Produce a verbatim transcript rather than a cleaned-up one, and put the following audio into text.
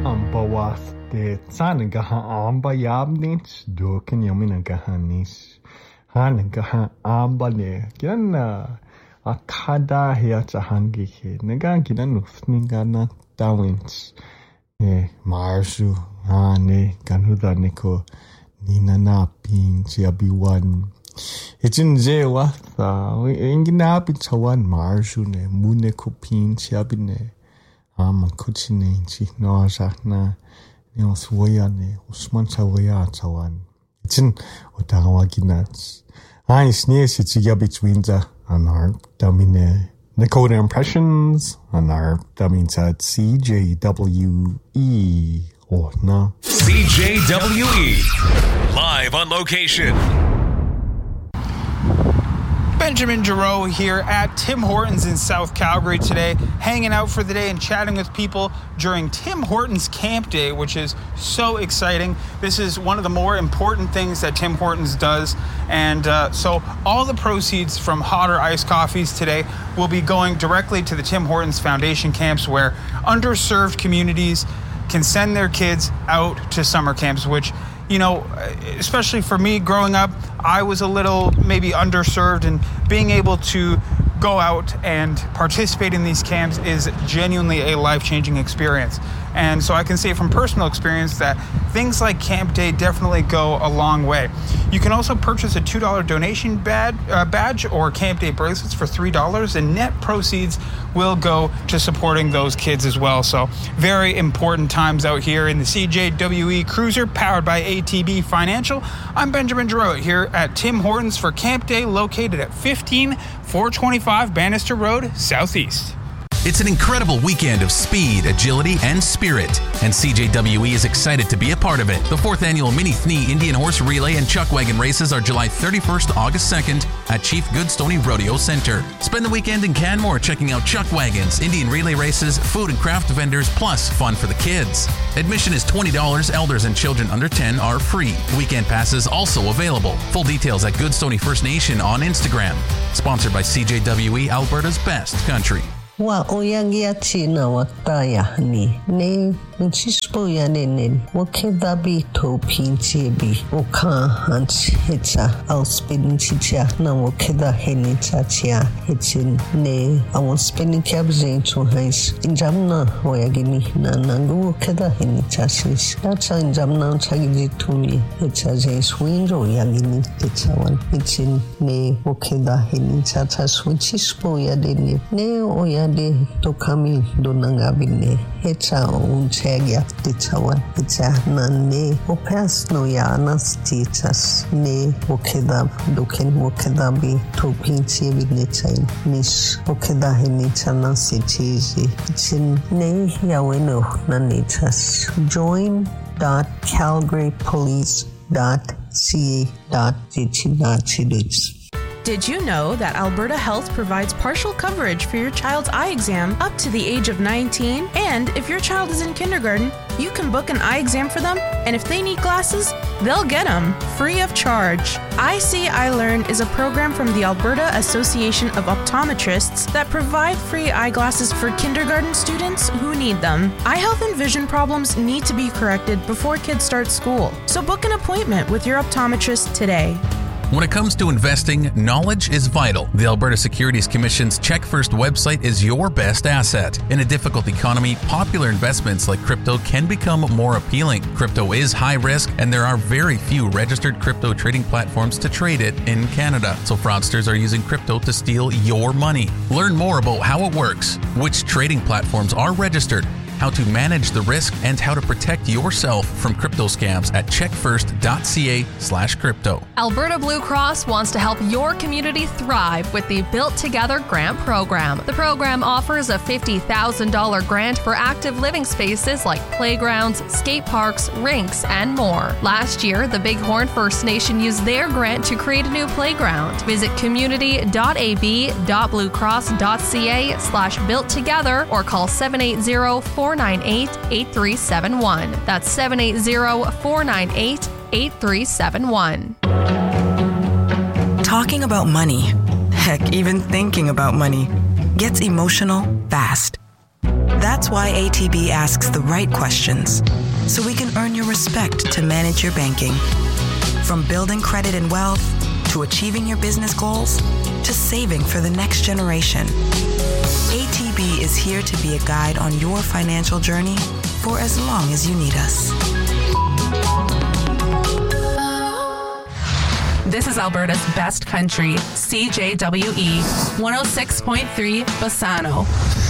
Ambawas de Sanagaha Amba Yabnich, Durkin Yaminagahanis, Hanagaha Ambale, Gana Akada Hiatahangi, Nagagidan Ningana Dawins, Marsu, Hane, Ganuda Nico, Nina Napin, Chiabiwan. It's in Zewa, Inginabi Tawan Marsune, Munekopin, Chiabine. Ama kutsine inchi no sakna ni oswoyane usman chawaya chawan itin otawa ginats I sneer sitsiga between the anar damine Nakota impressions anar damins at C J W E or na C J W E live on location. Benjamin Giroux here at Tim Hortons in South Calgary today, hanging out for the day and chatting with people during Tim Hortons Camp Day, which is so exciting. This is one of the more important things that Tim Hortons does. And uh, so all the proceeds from hot or iced coffees today will be going directly to the Tim Hortons Foundation camps, where underserved communities can send their kids out to summer camps, which, you know, especially for me growing up, I was a little maybe underserved, and being able to go out and participate in these camps is genuinely a life-changing experience. And so I can say from personal experience that things like Camp Day definitely go a long way. You can also purchase a two dollar donation badge, uh, badge or Camp Day bracelets for three dollars, and net proceeds will go to supporting those kids as well. So very important times out here in the C J W E Cruiser, powered by A T B Financial. I'm Benjamin Giroux here at Tim Hortons for Camp Day, located at fifteen four twenty-five Bannister Road, Southeast. It's an incredible weekend of speed, agility, and spirit, and C J W E is excited to be a part of it. The fourth annual Mini Thni Indian Horse Relay and Chuck Wagon races are July thirty-first to August second at Chief Goodstoney Rodeo Center. Spend the weekend in Canmore checking out Chuck Wagons, Indian relay races, food and craft vendors, plus fun for the kids. Admission is twenty dollars. Elders and children under ten are free. Weekend passes also available. Full details at Goodstoney First Nation on Instagram. Sponsored by C J W E, Alberta's best country. Wa oyangia china wataya ni ne nchispo ya nenen wakeda bi to pinche bi oka hanch hecha au spinning chicha na wakeda heni chachia hechin ne awon spinning cabzin to hais injamna oyagini na nangu wakeda heni chachis dacha injamna chagiji tuli hecha jens winro yagini hechawan hechin ne wakeda heni chachas nchispo ya deni ne oya de tokami donangabine hecha unchegia tichawan hecha nane opas no ya anastichas ne okeda doken okeda bi topinchi bine chain nish okeda henicha nasichizi chin ne yaweno nanichas join dot calgary police dot c a dot g t dot c h. Did you know that Alberta Health provides partial coverage for your child's eye exam up to the age of nineteen? And if your child is in kindergarten, you can book an eye exam for them, and if they need glasses, they'll get them free of charge. I See, I Learn is a program from the Alberta Association of Optometrists that provide free eyeglasses for kindergarten students who need them. Eye health and vision problems need to be corrected before kids start school, so book an appointment with your optometrist today. When it comes to investing, knowledge is vital. The Alberta Securities Commission's Check First website is your best asset. In a difficult economy, popular investments like crypto can become more appealing. Crypto is high risk, and there are very few registered crypto trading platforms to trade it in Canada. So fraudsters are using crypto to steal your money. Learn more about how it works, which trading platforms are registered, how to manage the risk, and how to protect yourself from crypto scams at checkfirst.ca slash crypto. Alberta Blue Cross wants to help your community thrive with the Built Together Grant Program. The program offers a fifty thousand dollars grant for active living spaces like playgrounds, skate parks, rinks, and more. Last year, the Bighorn First Nation used their grant to create a new playground. Visit community.ab.bluecross.ca slash built together or call seven eight zero, four nine eight, eight three seven one. That's seven eight zero, four nine eight, eight three seven one. Talking about money, heck, even thinking about money, gets emotional fast. That's why A T B asks the right questions, so we can earn your respect to manage your banking. From building credit and wealth, to achieving your business goals, to saving for the next generation. A T B is here to be a guide on your financial journey for as long as you need us. This is Alberta's best country, C J W E one oh six point three Bassano.